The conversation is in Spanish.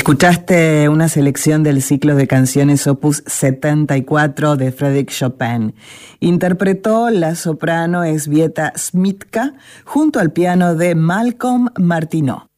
Escuchaste una selección del ciclo de canciones Opus 74 de Frédéric Chopin. Interpretó la soprano Elżbieta Smitka junto al piano de Malcolm Martineau.